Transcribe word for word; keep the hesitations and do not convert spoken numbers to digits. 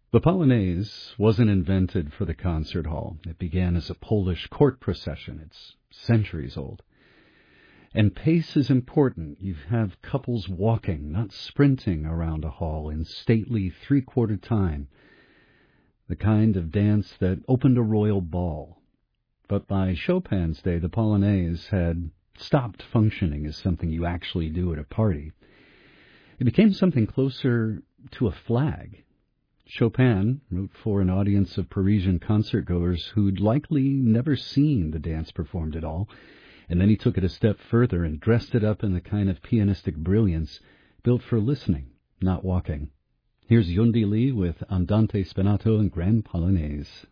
The Polonaise wasn't invented for the concert hall. It began as a Polish court procession. It's centuries old. And pace is important. You have couples walking, not sprinting around a hall in stately three-quarter time, the kind of dance that opened a royal ball. But by Chopin's day, the Polonaise had stopped functioning as something you actually do at a party. It became something closer to a flag. Chopin wrote for an audience of Parisian concertgoers who'd likely never seen the dance performed at all, and then he took it a step further and dressed it up in the kind of pianistic brilliance built for listening, not walking. Here's Yundi Lee with Andante Spinato and Grand Polonaise.